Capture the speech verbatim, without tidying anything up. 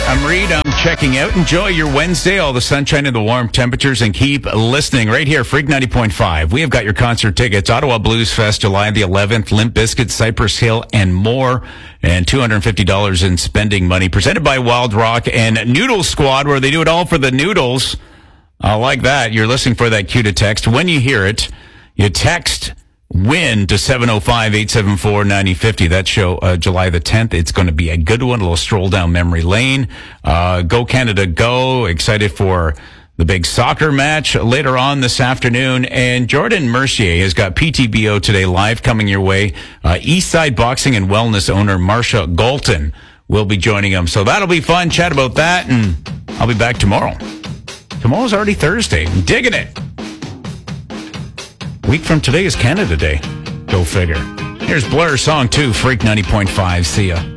I'm Reed. I'm checking out. Enjoy your Wednesday, all the sunshine and the warm temperatures, and keep listening right here, Freak ninety point five. We have got your concert tickets, Ottawa Blues Fest, July the eleventh, Limp Bizkit, Cypress Hill, and more, and two hundred fifty dollars in spending money, presented by Wild Rock and Noodle Squad, where they do it all for the noodles. I like that. You're listening for that cue to text. When you hear it, you text WIN to seven oh five, eight seven four, nine oh five oh. That show, uh, July the tenth. It's going to be a good one. A little stroll down memory lane. Uh, go Canada, go. Excited for the big soccer match later on this afternoon. And Jordan Mercier has got P T B O Today live coming your way. Uh, Eastside Boxing and Wellness owner Marsha Galton will be joining him. So that'll be fun. Chat about that. And I'll be back tomorrow. Tomorrow's already Thursday. I'm digging it. Week from today is Canada Day. Go figure. Here's Blur, song two, Freak ninety point five. See ya.